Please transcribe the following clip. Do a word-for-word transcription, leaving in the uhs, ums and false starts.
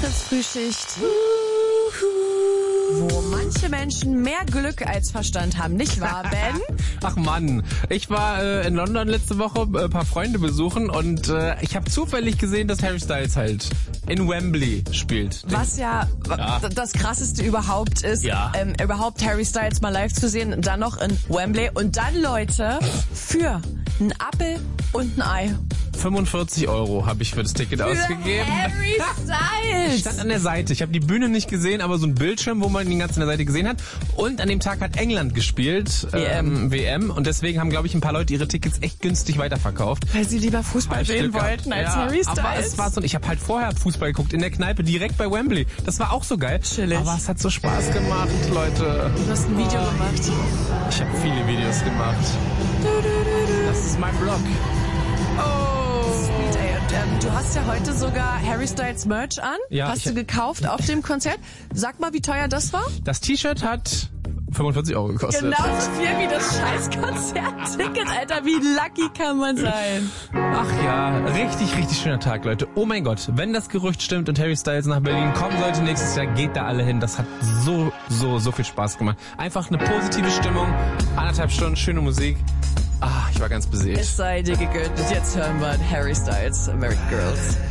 Fritz-Frühschicht, wo manche Menschen mehr Glück als Verstand haben, nicht wahr, Ben? Ach Mann, ich war äh, in London letzte Woche ein äh, paar Freunde besuchen und äh, ich habe zufällig gesehen, dass Harry Styles halt in Wembley spielt. Was ja, Ja. d- das Krasseste überhaupt ist, Ja. ähm, überhaupt Harry Styles mal live zu sehen, dann noch in Wembley und dann, Leute, für ein Apfel und ein Ei. fünfundvierzig Euro habe ich für das Ticket ausgegeben. Harry Ich stand Styles! an der Seite. Ich habe die Bühne nicht gesehen, aber so ein Bildschirm, wo man ihn ganz an der Seite gesehen hat. Und an dem Tag hat England gespielt, W M. Ähm, W M. Und deswegen haben, glaube ich, ein paar Leute ihre Tickets echt günstig weiterverkauft. Weil sie lieber Fußball sehen Stück gehabt. wollten als ja, Harry Styles. Aber es war so, ich habe halt vorher Fußball geguckt in der Kneipe direkt bei Wembley. Das war auch so geil. Chillig. Aber es hat so Spaß gemacht, Leute. Du hast ein Video gemacht. Ich habe viele Videos gemacht. Das ist mein Blog. Sweet, ey. Und, ähm, du hast ja heute sogar Harry Styles Merch an. Ja, hast ich- du gekauft auf dem Konzert. Sag mal, wie teuer das war? Das T-Shirt hat fünfundvierzig Euro gekostet. Genauso viel wie das scheiß Konzertticket, Alter. Wie lucky kann man sein? Ach ja, richtig, richtig schöner Tag, Leute. Oh mein Gott, wenn das Gerücht stimmt und Harry Styles nach Berlin kommen sollte nächstes Jahr, geht da alle hin. Das hat so, so, so viel Spaß gemacht. Einfach eine positive Stimmung, anderthalb Stunden, schöne Musik. Ah, ich war ganz beseelt. Es sei dir gegönnt. Und jetzt hören wir Harry Styles, American Girls.